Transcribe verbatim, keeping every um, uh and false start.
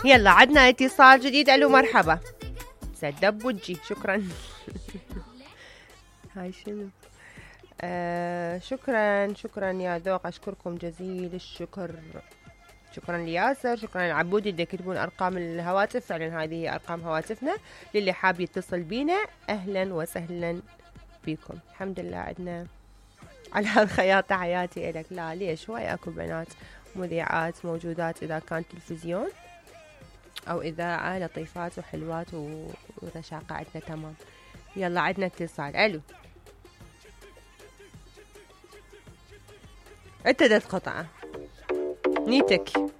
يلا عدنا اتصال جديد. الو مرحبا. سدب وجي. شكرا. هاي شنو؟ آه شكرا شكرا يا ذوق، اشكركم جزيل الشكر. شكرا لياسر، شكرا لعبودي اللي يكتبون ارقام الهواتف. فعلا هذه هي ارقام هواتفنا للي حاب يتصل بينا. اهلا وسهلا بكم. الحمد لله عندنا على هالخياط. حياتي إلك. لا ليش، هواي اكو بنات مذيعات موجودات اذا كان تلفزيون او اذاعه لطيفات وحلوات ورشاقه عندنا تمام. يلا عندنا اتصال. الو. انت دا تقطعه نيتك.